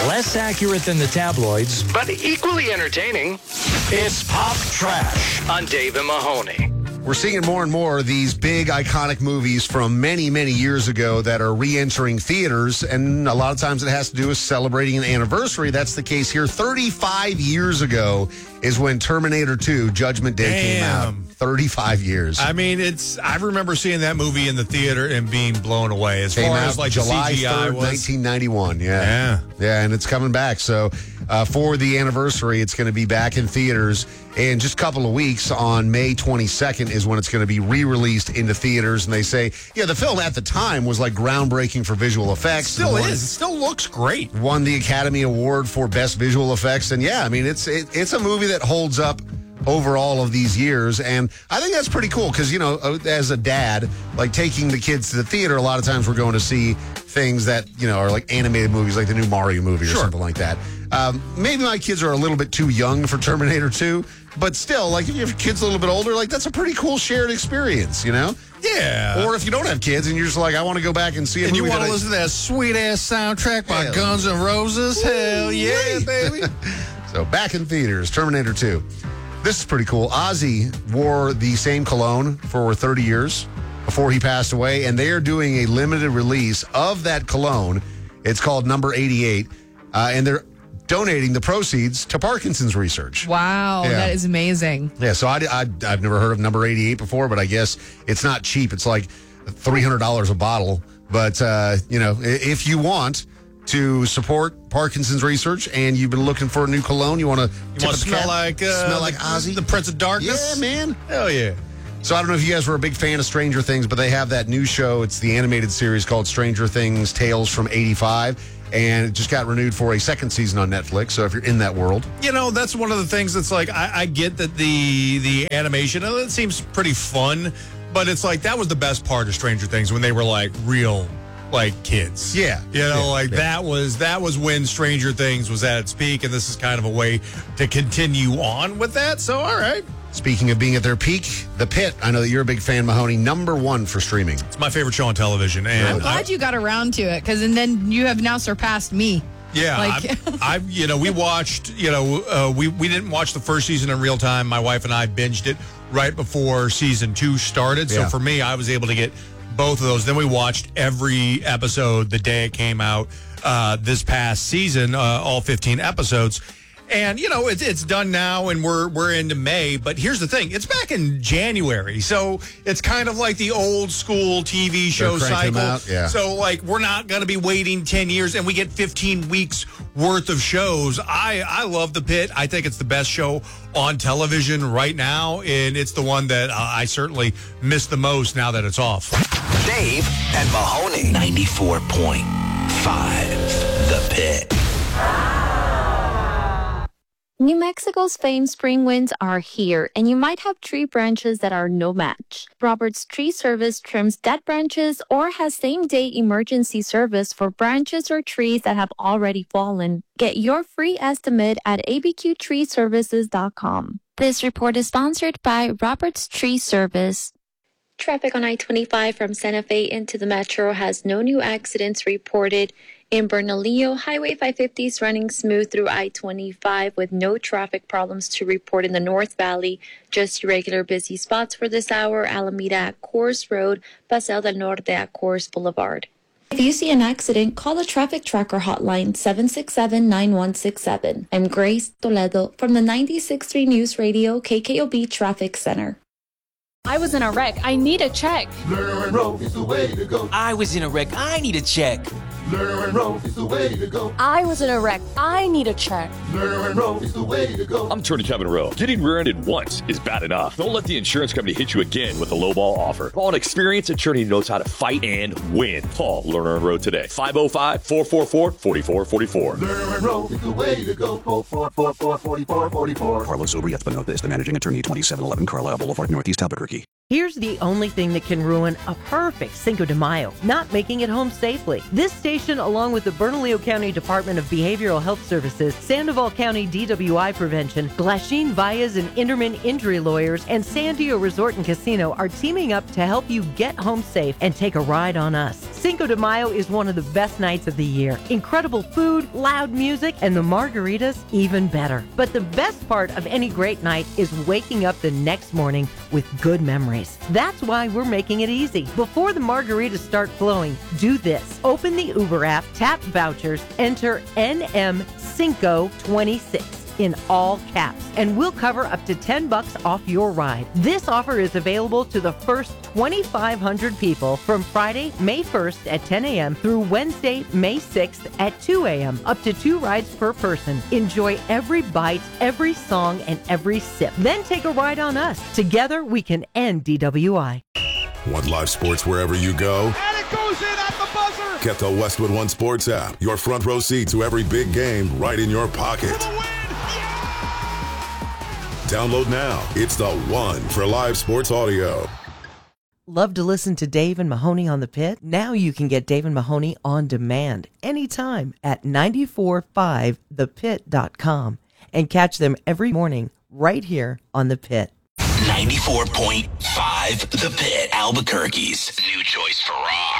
Less accurate than the tabloids, but equally entertaining. It's Pop Trash on Dave and Mahoney. We're seeing more and more of these big, iconic movies from many, many years ago that are re-entering theaters, and a lot of times it has to do with celebrating an anniversary. That's the case here. 35 years ago is when Terminator 2, Judgment Day came out. 35 years. I mean, I remember seeing that movie in the theater and being blown away. As far as like July the CGI 3rd, was. 1991. Yeah, and it's coming back. So for the anniversary, it's going to be back in theaters in just a couple of weeks. On May 22nd is when it's going to be re-released into theaters. And they say, the film at the time was like groundbreaking for visual effects. Still is. It still looks great. Won the Academy Award for Best Visual Effects. And I mean, it's a movie that holds up over all of these years, and I think that's pretty cool because, as a dad, like taking the kids to the theater, a lot of times we're going to see things that, are like animated movies, like the new Mario movie or something like that. Maybe my kids are a little bit too young for Terminator 2, but still, like, if your kid's a little bit older, like, that's a pretty cool shared experience, Yeah. Or if you don't have kids and you're just like, I want to go back and see a movie. And you want to listen to that sweet-ass soundtrack by Guns N' Roses? Hell yeah, baby. So back in theaters, Terminator 2. This is pretty cool. Ozzy wore the same cologne for 30 years before he passed away, and they are doing a limited release of that cologne. It's called Number 88, and they're donating the proceeds to Parkinson's research. Wow, that is amazing. Yeah, so I've never heard of Number 88 before, but I guess it's not cheap. It's like $300 a bottle. But, if you want to support Parkinson's research and you've been looking for a new cologne, you want to smell like Ozzy, the Prince of Darkness? Yeah, man. Hell yeah. So I don't know if you guys were a big fan of Stranger Things, but they have that new show. It's the animated series called Stranger Things Tales from 85, and it just got renewed for a second season on Netflix. So if you're in that world, that's one of the things that's like, I get that the animation, it seems pretty fun, but it's like that was the best part of Stranger Things when they were like real, like kids. That was when Stranger Things was at its peak, and this is kind of a way to continue on with that. So, all right. Speaking of being at their peak, The Pit, I know that you're a big fan, Mahoney, number 1 for streaming. It's my favorite show on television. And I'm glad you got around to it, and then you have now surpassed me. Yeah, we watched, we didn't watch the first season in real time. My wife and I binged it right before season 2 started. So for me, I was able to get both of those. Then we watched every episode the day it came out this past season, all 15 episodes. And, it's done now, and we're into May. But here's the thing. It's back in January. So it's kind of like the old school TV show cycle. So, we're not going to be waiting 10 years, and we get 15 weeks worth of shows. I love The Pit. I think it's the best show on television right now, and it's the one that I certainly miss the most now that it's off. Dave and Mahoney. 94.5 The Pit. New Mexico's famed spring winds are here, and you might have tree branches that are no match. Robert's Tree Service trims dead branches or has same-day emergency service for branches or trees that have already fallen. Get your free estimate at abqtreeservices.com. This report is sponsored by Robert's Tree Service. Traffic on I-25 from Santa Fe into the metro has no new accidents reported. In Bernalillo, Highway 550 is running smooth through I-25 with no traffic problems to report in the North Valley. Just regular busy spots for this hour: Alameda at Coors Road, Paseo del Norte at Coors Boulevard. If you see an accident, call the Traffic Tracker hotline 767-9167. I'm Grace Toledo from the 96.3 News Radio KKOB Traffic Center. I was in a wreck. I need a check. Lerner and Rowe is the way to go. I was in a wreck. I need a check. Lerner and Rowe is the way to go. I was in a wreck. I need a check. Lerner and Rowe is the way to go. I'm Attorney Kevin Rowe. Getting rear-ended once is bad enough. Don't let the insurance company hit you again with a lowball offer. Call an experienced attorney who knows how to fight and win. Call Lerner and Rowe today. 505-444-4444. Lerner and Rowe is the way to go. Call 444-4444. Carlos Urias Benotez, the managing attorney, 2711 Carlisle Boulevard, Northeast Albuquerque. Here's the only thing that can ruin a perfect Cinco de Mayo: not making it home safely. This station, along with the Bernalillo County Department of Behavioral Health Services, Sandoval County DWI Prevention, Glasheen Valles and Inderman Injury Lawyers, and Sandio Resort and Casino are teaming up to help you get home safe and take a ride on us. Cinco de Mayo is one of the best nights of the year. Incredible food, loud music, and the margaritas even better. But the best part of any great night is waking up the next morning with good memories. That's why we're making it easy. Before the margaritas start flowing, do this. Open the Uber app, tap vouchers, enter NM526 in all caps, and we'll cover up to $10 off your ride. This offer is available to the first 2,500 people from Friday, May 1st at 10 a.m. through Wednesday, May 6th at 2 a.m. Up to 2 rides per person. Enjoy every bite, every song, and every sip. Then take a ride on us. Together, we can end DWI. Want live sports wherever you go? And it goes in at the buzzer! Get the Westwood One Sports app. Your front row seat to every big game right in your pocket. Download now. It's the one for live sports audio. Love to listen to Dave and Mahoney on the Pit? Now you can get Dave and Mahoney on demand anytime at 945thepit.com and catch them every morning right here on The Pit. 94.5 The Pit, Albuquerque's new choice for rock.